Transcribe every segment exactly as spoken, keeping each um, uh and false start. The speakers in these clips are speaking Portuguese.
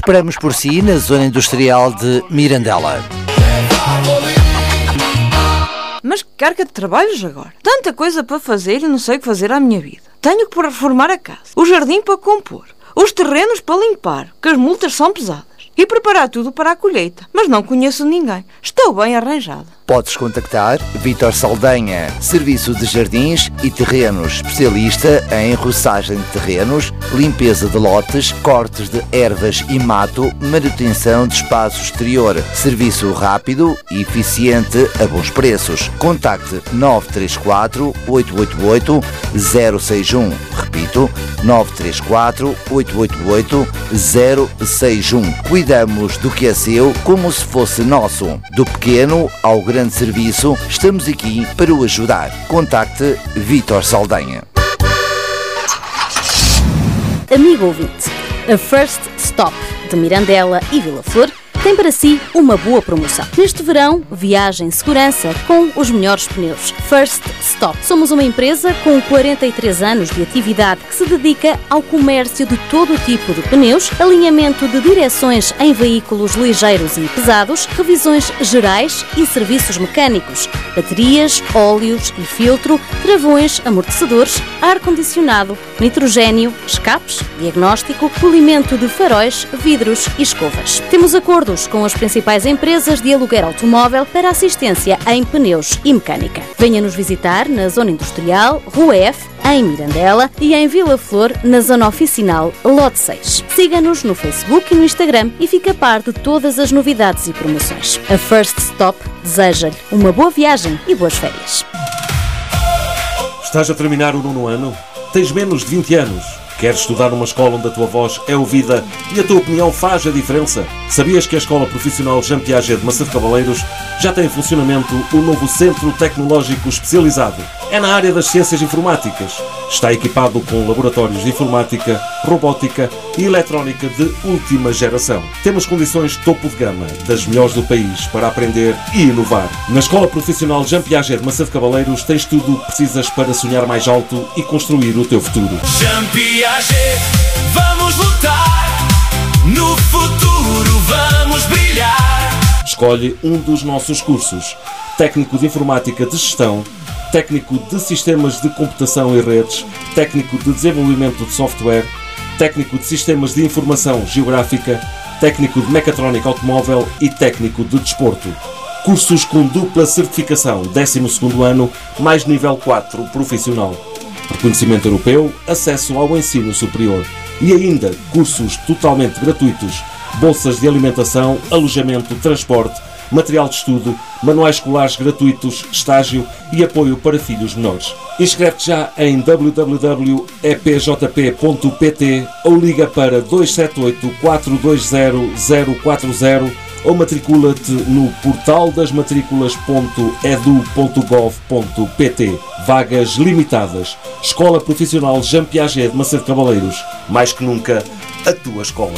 Esperamos por si na zona industrial de Mirandela. Mas que carga de trabalhos agora. Tanta coisa para fazer e não sei o que fazer à minha vida. Tenho que reformar a casa, o jardim para compor, os terrenos para limpar, que as multas são pesadas, e preparar tudo para a colheita. Mas não conheço ninguém. Estou bem arranjada. Podes contactar Vítor Saldanha, Serviço de Jardins e Terrenos, especialista em roçagem de terrenos, limpeza de lotes, cortes de ervas e mato, manutenção de espaço exterior. Serviço rápido e eficiente a bons preços. Contacte nove três quatro, oito oito oito, zero seis um. Repito, nove três quatro, oito oito oito, zero seis um. Cuidamos do que é seu como se fosse nosso. Do pequeno ao grande serviço, estamos aqui para o ajudar. Contacte Vítor Saldanha. Amigo ouvinte, a First Stop de Mirandela e Vila Flor tem para si uma boa promoção. Neste verão, viagem em segurança com os melhores pneus. First Stop. Somos uma empresa com quarenta e três anos de atividade que se dedica ao comércio de todo o tipo de pneus, alinhamento de direções em veículos ligeiros e pesados, revisões gerais e serviços mecânicos, baterias, óleos e filtro, travões, amortecedores, ar-condicionado, nitrogénio, escapes, diagnóstico, polimento de faróis, vidros e escovas. Temos acordos com as principais empresas de aluguer automóvel para assistência em pneus e mecânica. Venha nos visitar na Zona Industrial, Rua F, em Mirandela, e em Vila Flor, na Zona Oficinal, Lote seis. Siga-nos no Facebook e no Instagram e fique a par de todas as novidades e promoções. A First Stop deseja-lhe uma boa viagem e boas férias. Estás a terminar o nono ano? Tens menos de vinte anos? Queres estudar numa escola onde a tua voz é ouvida e a tua opinião faz a diferença? Sabias que a Escola Profissional Jean Piaget de Macedo Cavaleiros já tem em funcionamento o novo Centro Tecnológico Especializado? É na área das Ciências Informáticas. Está equipado com laboratórios de informática, robótica e eletrónica de última geração. Temos condições topo de gama, das melhores do país, para aprender e inovar. Na Escola Profissional Jean Piaget de Macedo Cavaleiros tens tudo o que precisas para sonhar mais alto e construir o teu futuro. Jean Piaget, vamos lutar, no futuro vamos brilhar. Escolhe um dos nossos cursos: Técnico de Informática de Gestão, Técnico de Sistemas de Computação e Redes, Técnico de Desenvolvimento de Software, Técnico de Sistemas de Informação Geográfica, Técnico de Mecatrónica Automóvel e Técnico de Desporto. Cursos com dupla certificação, décimo segundo ano, mais nível quatro profissional. Reconhecimento europeu, acesso ao ensino superior. E ainda cursos totalmente gratuitos, bolsas de alimentação, alojamento, transporte, material de estudo, manuais escolares gratuitos, estágio e apoio para filhos menores. Inscreve-te já em w w w ponto e p j p ponto p t ou liga para dois sete oito, quatro dois zero, zero quatro zero ou matricula-te no portal das matrículas ponto edu ponto gov ponto p t. Vagas limitadas. Escola Profissional Jean Piaget de Macedo Cavaleiros. Mais que nunca, a tua escola.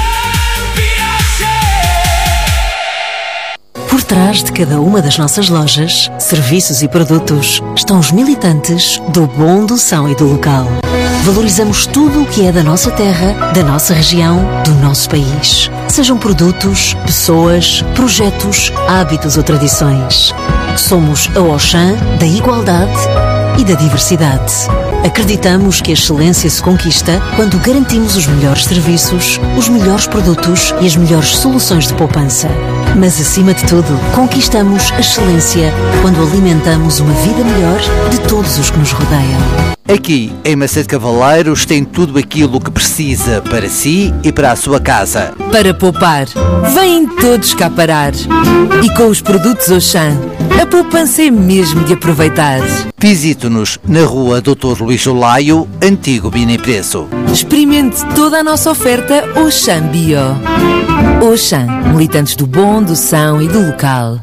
Por trás de cada uma das nossas lojas, serviços e produtos estão os militantes do bom, do são e do local. Valorizamos tudo o que é da nossa terra, da nossa região, do nosso país. Sejam produtos, pessoas, projetos, hábitos ou tradições. Somos a Auchan da igualdade e da diversidade. Acreditamos que a excelência se conquista quando garantimos os melhores serviços, os melhores produtos e as melhores soluções de poupança. Mas, acima de tudo, conquistamos a excelência quando alimentamos uma vida melhor de todos os que nos rodeiam. Aqui, em Macedo Cavaleiros, tem tudo aquilo que precisa para si e para a sua casa. Para poupar, vêm todos cá parar. E com os produtos Auchan, a poupança é mesmo de aproveitar. Visite-nos na rua doutor Luís Olaio, antigo Bina Preço. Experimente toda a nossa oferta Auchan Bio. Auchan, militantes do bom, do são e do local.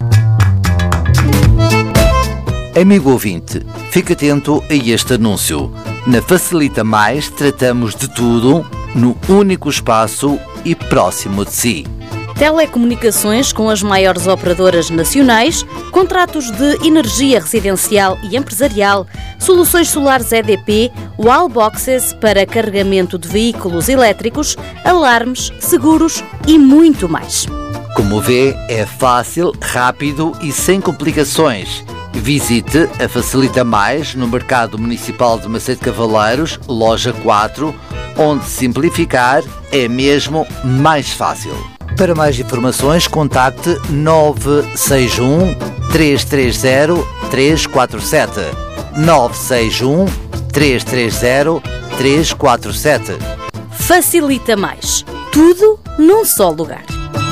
Amigo ouvinte, fique atento a este anúncio. Na Facilita Mais tratamos de tudo no único espaço e próximo de si. Telecomunicações com as maiores operadoras nacionais, contratos de energia residencial e empresarial, soluções solares E D P, wallboxes para carregamento de veículos elétricos, alarmes, seguros e muito mais. Como vê, é fácil, rápido e sem complicações. Visite a Facilita Mais no Mercado Municipal de Macedo de Cavaleiros, loja quatro, onde simplificar é mesmo mais fácil. Para mais informações, contacte nove seis um, três três zero, três quatro sete. nove seis um, três três zero, três quatro sete. Facilita Mais. Tudo num só lugar.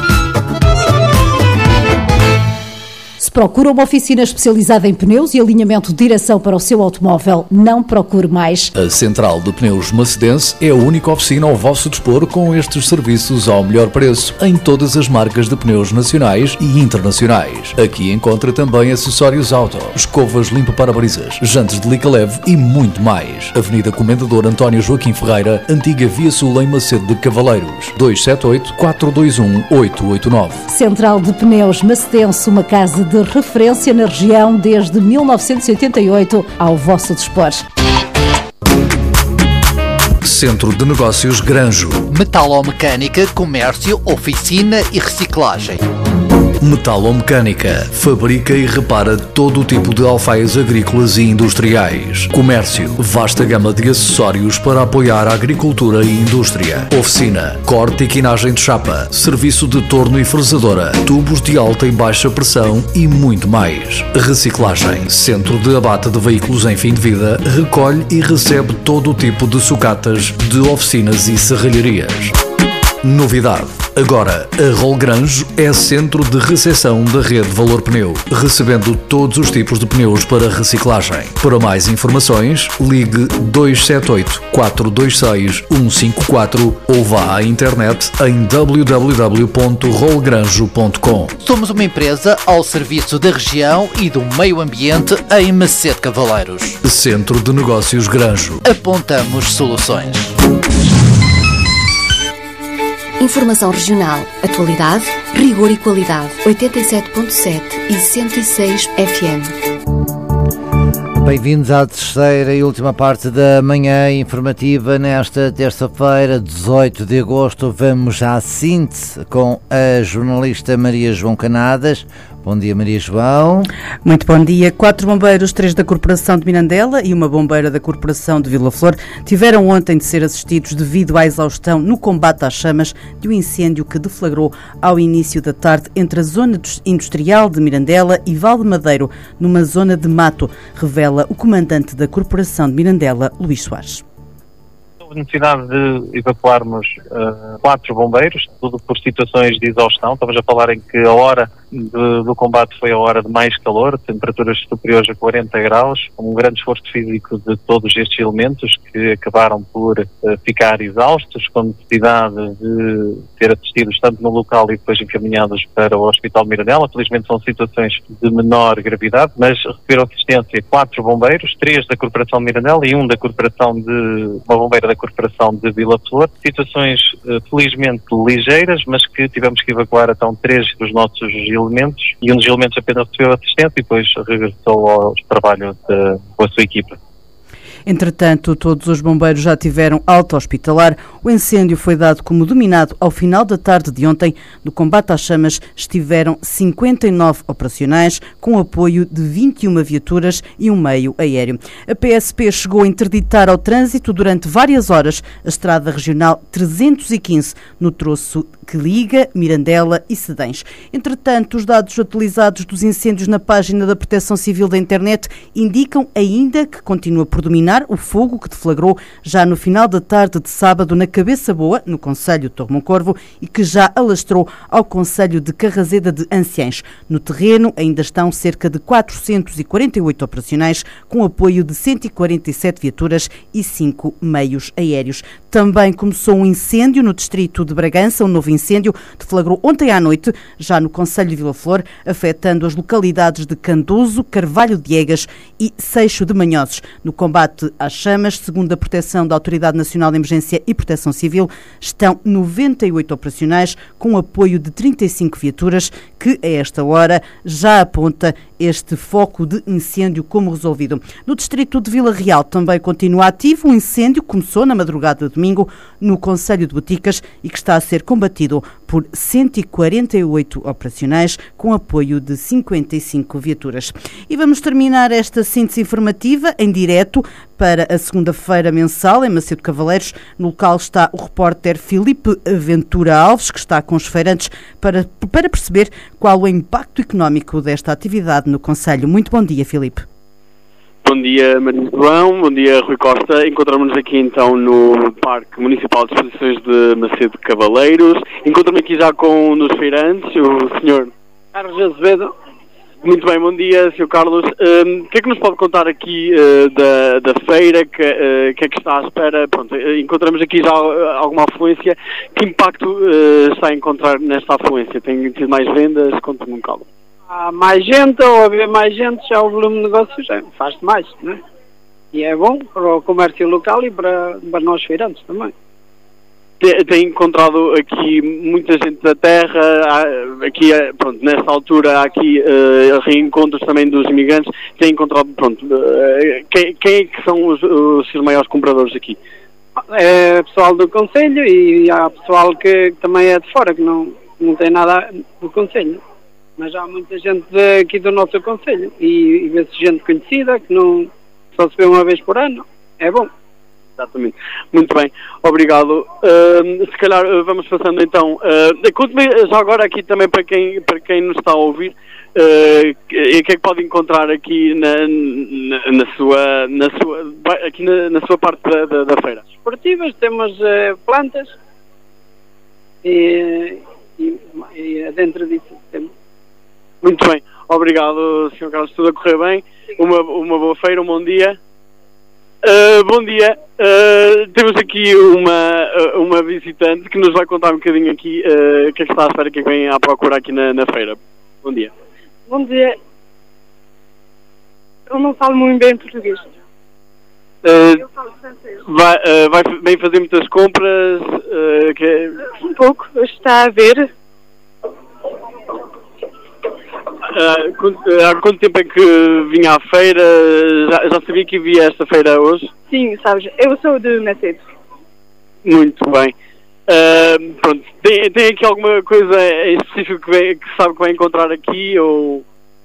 Se procura uma oficina especializada em pneus e alinhamento de direção para o seu automóvel, não procure mais. A Central de Pneus Macedense é a única oficina ao vosso dispor com estes serviços ao melhor preço em todas as marcas de pneus nacionais e internacionais. Aqui encontra também acessórios auto, escovas limpa-parabrisas, jantes de lica leve e muito mais. Avenida Comendador António Joaquim Ferreira, Antiga Via Sul em Macedo de Cavaleiros, dois sete oito, quatro dois um, oito oito nove. Central de Pneus Macedense, uma casa de referência na região desde mil novecentos e oitenta e oito, ao vosso dispor. Centro de Negócios Granjo. Metalomecânica, comércio, oficina e reciclagem. Metalomecânica. Fabrica e repara todo o tipo de alfaias agrícolas e industriais. Comércio. Vasta gama de acessórios para apoiar a agricultura e indústria. Oficina. Corte e quinagem de chapa. Serviço de torno e fresadora. Tubos de alta e baixa pressão e muito mais. Reciclagem. Centro de abate de veículos em fim de vida. Recolhe e recebe todo o tipo de sucatas de oficinas e serralharias. Novidade. Agora, a Rolgranjo é centro de recepção da rede Valor Pneu, recebendo todos os tipos de pneus para reciclagem. Para mais informações, ligue dois sete oito, quatro dois seis, um cinco quatro ou vá à internet em w w w ponto rolgranjo ponto com. Somos uma empresa ao serviço da região e do meio ambiente em Macedo de Cavaleiros. Centro de Negócios Granjo. Apontamos soluções. Informação regional, atualidade, rigor e qualidade. oitenta e sete ponto sete e cento e seis F M. Bem-vindos à terceira e última parte da manhã informativa. Nesta terça-feira, dezoito de agosto, vamos à síntese com a jornalista Maria João Canadas. Bom dia, Maria João. Muito bom dia. Quatro bombeiros, três da Corporação de Mirandela e uma bombeira da Corporação de Vila Flor, tiveram ontem de ser assistidos devido à exaustão no combate às chamas de um incêndio que deflagrou ao início da tarde entre a zona industrial de Mirandela e Valdemadeiro, numa zona de mato, revela o comandante da Corporação de Mirandela, Luís Soares. Necessidade de evacuarmos uh, quatro bombeiros, tudo por situações de exaustão. Estamos a falar em que a hora de, do combate foi a hora de mais calor, temperaturas superiores a quarenta graus, um grande esforço físico de todos estes elementos que acabaram por uh, ficar exaustos, com necessidade de ser assistidos tanto no local e depois encaminhados para o Hospital de Mirandela. Felizmente são situações de menor gravidade, mas receberam assistência quatro bombeiros, três da Corporação de Mirandela e um da Corporação de... uma bombeira da Corporação de Vila Flor. Situações uh, felizmente ligeiras, mas que tivemos que evacuar então três dos nossos elementos e um dos elementos apenas recebeu assistência e depois regressou aos trabalhos de, com a sua equipa. Entretanto, todos os bombeiros já tiveram alta hospitalar. O incêndio foi dado como dominado ao final da tarde de ontem. No combate às chamas estiveram cinquenta e nove operacionais, com apoio de vinte e uma viaturas e um meio aéreo. A P S P chegou a interditar ao trânsito durante várias horas a estrada regional trezentos e quinze, no troço que liga Mirandela e Cedens. Entretanto, os dados atualizados dos incêndios na página da Proteção Civil da internet indicam ainda que continua por dominar o fogo que deflagrou já no final da tarde de sábado na Cabeça Boa, no concelho de Tormoncorvo, e que já alastrou ao concelho de Carrazeda de Anciães. No terreno ainda estão cerca de quatrocentos e quarenta e oito operacionais, com apoio de cento e quarenta e sete viaturas e cinco meios aéreos. Também começou um incêndio no distrito de Bragança, um novo incêndio incêndio deflagrou ontem à noite, já no concelho de Vila Flor, afetando as localidades de Canduzo, Carvalho de Egas e Seixo de Manhoses. No combate às chamas, segundo a proteção da Autoridade Nacional de Emergência e Proteção Civil, estão noventa e oito operacionais, com apoio de trinta e cinco viaturas, que a esta hora já aponta este foco de incêndio como resolvido. No distrito de Vila Real também continua ativo um incêndio que começou na madrugada de domingo no concelho de Boticas e que está a ser combatido por cento e quarenta e oito operacionais, com apoio de cinquenta e cinco viaturas. E vamos terminar esta síntese informativa em direto para a segunda-feira mensal em Macedo Cavaleiros. No local está o repórter Filipe Ventura Alves, que está com os feirantes para, para perceber qual o impacto económico desta atividade no concelho. Muito bom dia, Filipe. Bom dia, Maria João. Bom dia, Rui Costa. Encontramos-nos aqui então no Parque Municipal de Exposições de Macedo Cavaleiros. Encontro-me aqui já com um dos feirantes, o senhor Carlos Azevedo. Muito bem, bom dia, senhor Carlos. Um, o que é que nos pode contar aqui uh, da, da feira? Que, uh, que é que está à espera? Pronto, uh, encontramos aqui já uh, alguma afluência. Que impacto uh, está a encontrar nesta afluência? Tem tido mais vendas? Conte-me um bocado. Há mais gente, ou haver mais gente, já o volume de negócios já faz mais, não é? E é bom para o comércio local e para, para nós feirantes também. Tem, tem encontrado aqui muita gente da terra, aqui, pronto, nesta altura há aqui uh, reencontros também dos imigrantes. Tem encontrado, pronto, uh, quem, quem é que são os, os maiores compradores aqui? É pessoal do concelho e há pessoal que também é de fora, que não, não tem nada do concelho. Mas há muita gente de, aqui do nosso concelho e, e vê-se gente conhecida que não só se vê uma vez por ano. É bom. Exatamente. Muito bem. Obrigado. Uh, se calhar uh, vamos passando então. Uh, Conte-me já agora aqui também para quem, para quem nos está a ouvir, uh, o que é que pode encontrar aqui na, na, na sua, na sua, aqui na, na sua parte da, da, da feira? Esportivas, temos uh, plantas e, e, e dentro disso temos. Muito bem. Obrigado, senhor Carlos. Tudo a correr bem. Uma, uma boa feira, um bom dia. Uh, bom dia. Uh, temos aqui uma, uh, uma visitante que nos vai contar um bocadinho aqui uh, o que é que está à espera, o que é que vem à procura aqui na, na feira. Bom dia. Bom dia. Eu não falo muito bem português. Uh, Eu falo francês. Vai, uh, vai bem fazer muitas compras? Uh, que... Um pouco. Está a ver. Uh, há quanto tempo é que vinha à feira? Já, já sabia que havia esta feira hoje? Sim, sabes, eu sou de Macedo. Muito bem. Uh, pronto, tem, tem aqui alguma coisa em específico que, vem, que sabe que vai encontrar aqui? Ou...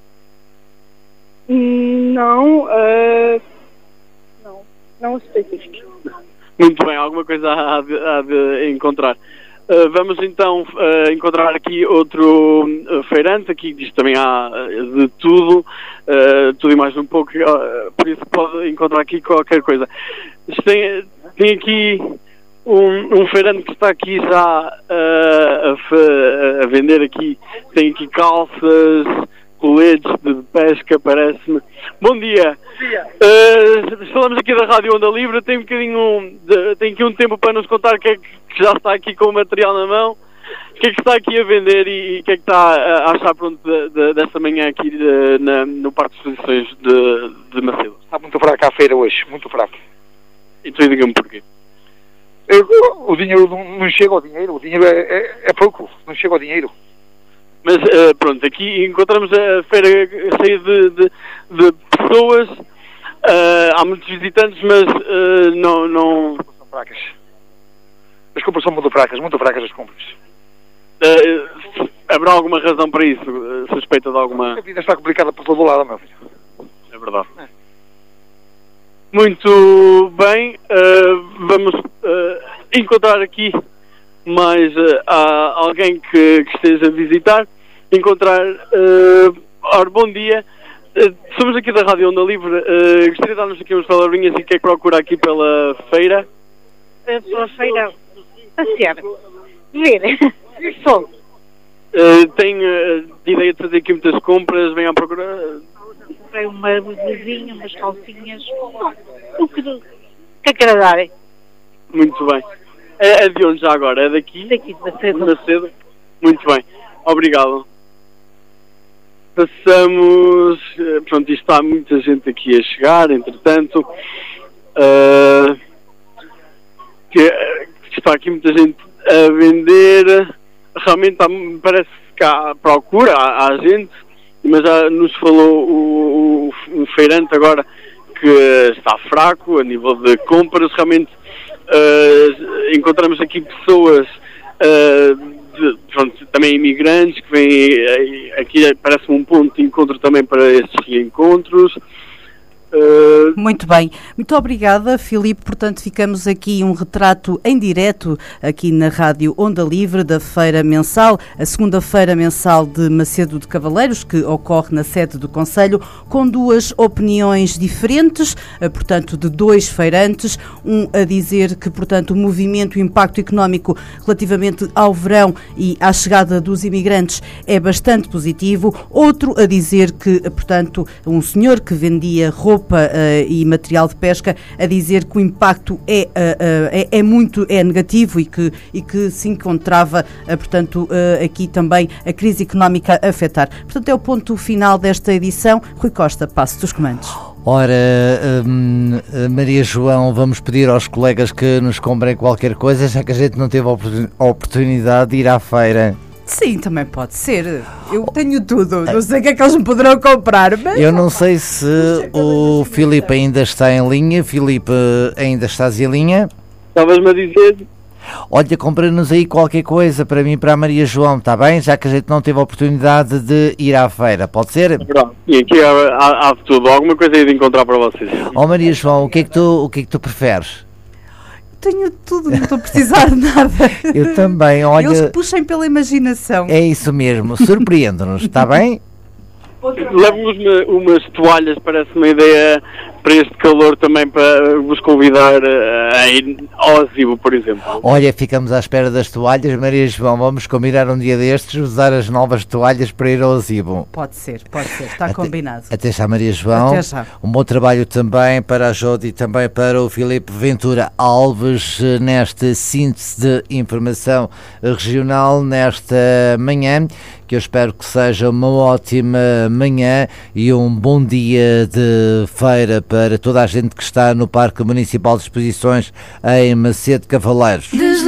Não, uh, não, não específico. Muito bem, alguma coisa há de, há de encontrar. Uh, vamos então uh, encontrar aqui outro uh, feirante. Aqui diz também há uh, de tudo, uh, tudo e mais um pouco, uh, por isso pode encontrar aqui qualquer coisa. Tem, tem aqui um, um feirante que está aqui já uh, a, fe, a vender aqui. Tem aqui calças, coletes de pesca, parece-me. Bom dia. Bom dia. Uh, falamos aqui da Rádio Onda Livre. Tem um bocadinho de, tem aqui um tempo para nos contar o que é que já está aqui com o material na mão, o que é que está aqui a vender e o que é que está a achar, pronto, de, de, desta manhã aqui de, na, no Parque de Exposições de, de Macedo. Está muito fraca a feira hoje, muito fraca. Então diga-me porquê. Eu, o dinheiro não, não chega ao dinheiro, o dinheiro é, é, é pouco, não chega ao dinheiro. Mas uh, pronto, aqui encontramos a feira cheia de, de, de pessoas, uh, há muitos visitantes, mas uh, não, não... São fracas. As compras são muito fracas, muito fracas as compras. Uh, haverá alguma razão para isso? Uh, suspeita de alguma... A vida está complicada por todo o lado, meu filho. É verdade. É. Muito bem, uh, vamos uh, encontrar aqui mais uh, alguém que, que esteja a visitar. Encontrar... Uh, ora, bom dia. Uh, somos aqui da Rádio Onda Livre. Uh, gostaria de dar-nos aqui uns palavrinhas e o que é que procura aqui pela feira? Uh, pela feira... passear, ver, só. Uh, tem uh, de ideia de fazer aqui muitas compras, vem à procura? Comprei uma blusinha, umas calcinhas, o que, que agradarem. Muito bem. É, é de onde já agora? É daqui? Daqui, de Macedo. De Macedo? Muito bem. Obrigado. Passamos... Pronto, isto está muita gente aqui a chegar, entretanto. Uh, que, que está aqui muita gente a vender. Realmente há, parece que há procura, há, há gente, mas já nos falou o, o, o feirante agora que está fraco a nível de compras. Realmente uh, encontramos aqui pessoas, uh, de, pronto, também imigrantes, que vêm aqui, parece-me um ponto de encontro também para estes reencontros. Uh... Muito bem, muito obrigada, Filipe. Portanto, ficamos aqui um retrato em direto aqui na Rádio Onda Livre da feira mensal, a segunda feira mensal de Macedo de Cavaleiros, que ocorre na sede do Conselho, com duas opiniões diferentes, portanto, de dois feirantes, um a dizer que, portanto, o movimento, o impacto económico relativamente ao verão e à chegada dos imigrantes é bastante positivo, outro a dizer que, portanto, um senhor que vendia roupa Uh, e material de pesca a dizer que o impacto é, uh, uh, é, é muito é negativo e que, e que se encontrava, uh, portanto, uh, aqui também a crise económica a afetar. Portanto, é o ponto final desta edição. Rui Costa, passo-te os comandos. Ora, hum, Maria João, vamos pedir aos colegas que nos comprem qualquer coisa, já que a gente não teve a oportunidade de ir à feira. Sim, também pode ser. Eu tenho tudo. Não sei o que é que eles me poderão comprar. Mas... Eu não sei se o Filipe ainda está em linha. Filipe, ainda estás em linha? Estavas-me a dizer? Olha, compra-nos aí qualquer coisa para mim e para a Maria João, está bem? Já que a gente não teve a oportunidade de ir à feira, pode ser? Pronto. E aqui há, há, há tudo. Alguma coisa aí de encontrar para vocês. Ó Maria João, o que é que tu, o que é que tu preferes? Tenho tudo, não estou a precisar de nada. Eu também, olha... Eles puxem pela imaginação. É isso mesmo, surpreende-nos, está bem? Levo-nos umas toalhas, parece uma ideia para este calor também, para vos convidar a ir ao Azibo, por exemplo. Olha, ficamos à espera das toalhas, Maria João, vamos combinar um dia destes, usar as novas toalhas para ir ao Azibo. Pode ser, pode ser, está até, combinado. Até já, Maria João. Até já. Um bom trabalho também para a Jodi e também para o Filipe Ventura Alves nesta síntese de informação regional nesta manhã, que eu espero que seja uma ótima manhã e um bom dia de feira para toda a gente que está no Parque Municipal de Exposições em Macedo de Cavaleiros.